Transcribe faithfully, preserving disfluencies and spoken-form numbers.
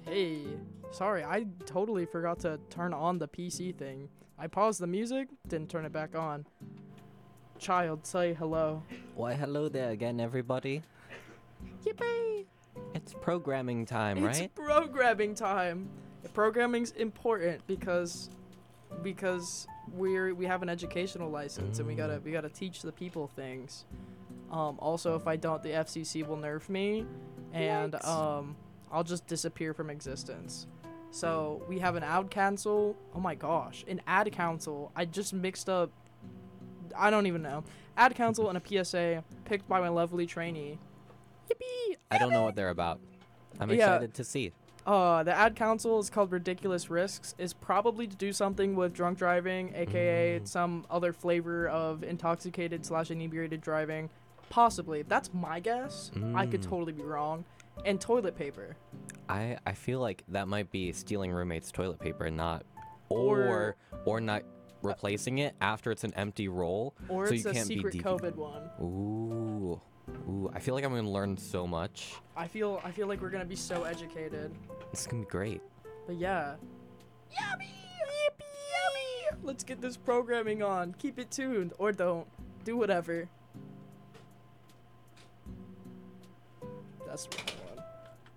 Hey, sorry, I totally forgot to turn on the P C thing. I paused the music, didn't turn it back on. Child, say hello. Why, hello there again, everybody. Yippee! It's programming time, It's right? programming time. Programming's important because because we're we have an educational license and we gotta we gotta teach the people things. Um, also, if I don't, the F C C will nerf me, and Yikes. um, I'll just disappear from existence. So we have an ad council. Oh my gosh, an ad council. I just mixed up. I don't even know. Ad council and a P S A picked by my lovely trainee. Yippee! I don't know what they're about. I'm Yeah. excited to see. Uh, the ad council is called Ridiculous Risks. Is probably to do something with drunk driving, aka Mm. some other flavor of intoxicated slash inebriated driving. Possibly. That's my guess. I could Mm. totally be wrong. And toilet paper. I I feel like that might be stealing roommates' toilet paper and not, Or- or or not replacing it after it's an empty roll. Or so it's you a can't secret be deep. COVID one. Ooh, ooh. I feel like I'm gonna learn so much. I feel I feel like we're gonna be so educated. It's gonna be great. But yeah. Yummy! Yippee! Yummy! Let's get this programming on. Keep it tuned. Or don't. Do whatever. That's right.